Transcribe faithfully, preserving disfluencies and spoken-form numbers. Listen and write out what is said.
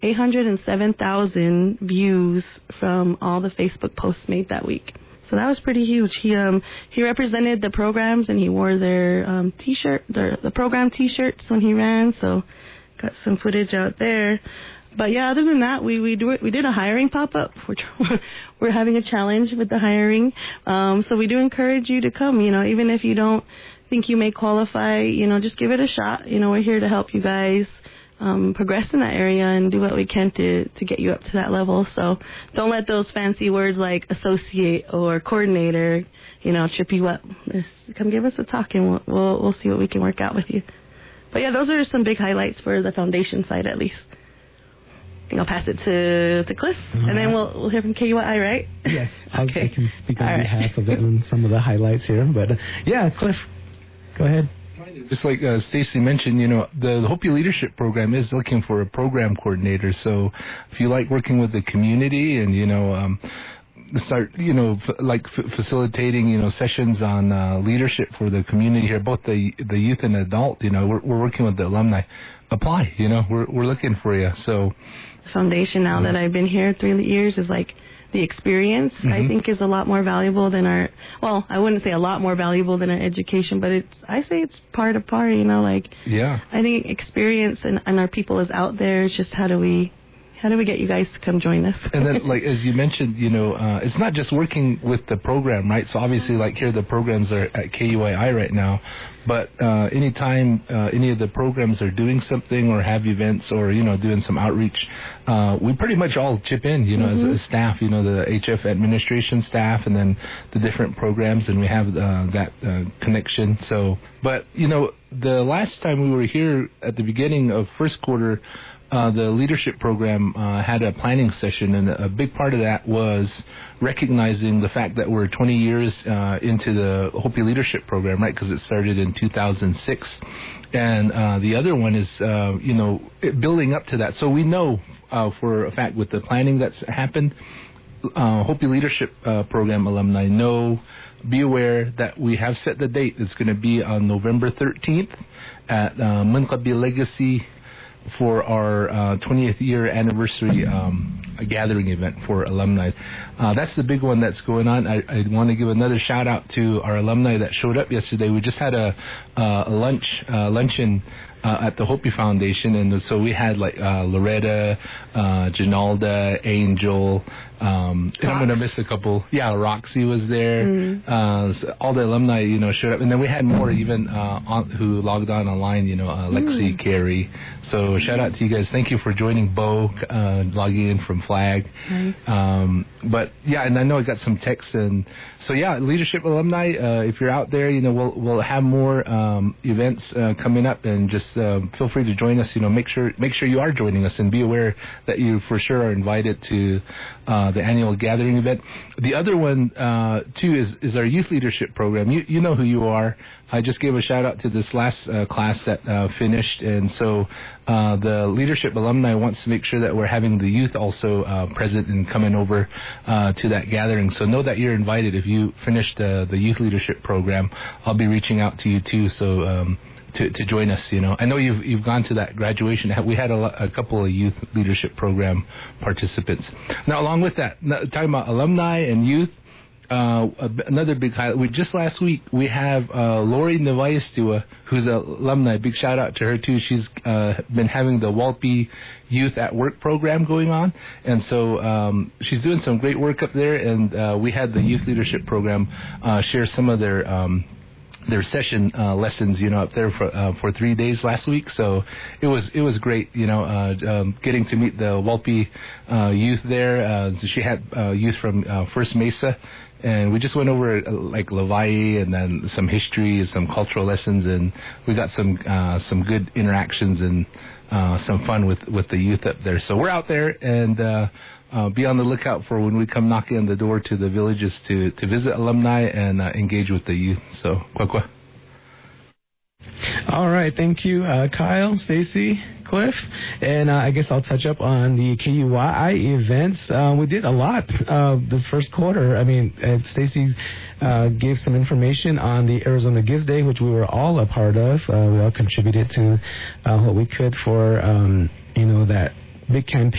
eight hundred seven thousand views from all the Facebook posts made that week. So that was pretty huge. He um he represented the programs and he wore their um t-shirt, their the program t-shirts when he ran. So got some footage out there. But yeah, other than that, we we do we did a hiring pop-up. We're we're having a challenge with the hiring. Um, so we do encourage you to come. You know, even if you don't think you may qualify, you know, just give it a shot. You know, we're here to help you guys um, progress in that area and do what we can to to get you up to that level. So don't let those fancy words like associate or coordinator, you know, trip you up. Just come give us a talk and we'll we'll, we'll see what we can work out with you. But yeah, those are some big highlights for the foundation side, at least. I'll pass it to, to Cliff, uh, and then we'll we'll hear from K U I, right? Yes, okay. I can speak on All behalf right. of it and some of the highlights here. But uh, yeah, Cliff, go ahead. Just like uh, Stacy mentioned, you know, the, the Hopi Leadership Program is looking for a program coordinator. So if you like working with the community and, you know, um, start, you know, f- like f- facilitating, you know, sessions on uh, leadership for the community here, both the the youth and adult, you know, we're, we're working with the alumni. Apply, you know, we're we're looking for you. So the foundation now that I've been here three years is like the experience, mm-hmm. I think, is a lot more valuable than our, well, I wouldn't say a lot more valuable than our education, but it's, I say it's part of part, you know, like, yeah. I think experience and, and our people is out there. It's just how do we, how do we get you guys to come join us? And then, like, as you mentioned, you know, uh, it's not just working with the program, right? So obviously, like here, the programs are at K U A I right now. But uh, anytime uh, any of the programs are doing something or have events or, you know, doing some outreach, uh, we pretty much all chip in, you know, mm-hmm. as a staff, you know, the H F administration staff and then the different programs, and we have uh, that uh, connection. So, but, you know, the last time we were here at the beginning of first quarter, Uh, the leadership program uh, had a planning session, and a big part of that was recognizing the fact that we're twenty years uh, into the Hopi Leadership Program, right, because it started in two thousand six. And uh, the other one is, uh, you know, it, building up to that. So we know uh, for a fact with the planning that's happened, uh, Hopi Leadership uh, Program alumni know, be aware that we have set the date. It's going to be on November thirteenth at uh, Munkabi Legacy for our uh, twentieth year anniversary um, gathering event for alumni. Uh, that's the big one that's going on. I, I want to give another shout out to our alumni that showed up yesterday. We just had a, uh, a lunch uh, luncheon uh, at the Hopi Foundation, and so we had like uh, Loretta, uh, Janalda, Angel, um, and I'm going to miss a couple. Yeah, Roxy was there. Mm. Uh, so all the alumni, you know, showed up, and then we had more even uh, on, who logged on online. You know, uh, Lexi, mm. Carrie. So shout out to you guys. Thank you for joining. Bo uh, logging in from Flag. Nice. Um, but yeah, and I know I got some texts, and so yeah, leadership alumni. Uh, if you're out there, you know, we'll we'll have more um, events uh, coming up, and just uh, feel free to join us. You know, make sure make sure you are joining us, and be aware that you for sure are invited to uh, the annual gathering event. The other one uh, too is is our youth leadership program. You you know who you are. I just gave a shout out to this last uh, class that uh, finished, and so uh, the leadership alumni wants to make sure that we're having the youth also uh, present and coming over uh, to that gathering. So know that you're invited. If you finished uh, the youth leadership program, I'll be reaching out to you too. So um, to to join us. You know, I know you've you've gone to that graduation. We had a, a couple of youth leadership program participants. Now, along with that, talking about alumni and youth. Uh, another big highlight. We just last week we have uh, Lori Nevayastua, who's an alumni. Big shout out to her too. She's uh, been having the Walpi Youth at Work program going on, and so um, she's doing some great work up there. And uh, we had the youth leadership program uh, share some of their um, their session uh, lessons, you know, up there for uh, for three days last week. So it was it was great, you know, uh, um, getting to meet the Walpi uh, youth there. Uh, so she had uh, youth from uh, First Mesa. And we just went over uh, like Levi and then some history and some cultural lessons, and we got some uh, some good interactions and uh, some fun with, with the youth up there. So we're out there, and uh, uh, be on the lookout for when we come knocking on the door to the villages to, to visit alumni and uh, engage with the youth. So, kwa kwa. All right, thank you, uh, Kyle, Stacy, Cliff, and uh, I guess I'll touch up on the K U I events. Uh, we did a lot uh, this first quarter. I mean, uh, Stacy uh, gave some information on the Arizona Gives Day, which we were all a part of. Uh, we all contributed to uh, what we could for, um, you know, that big campaign.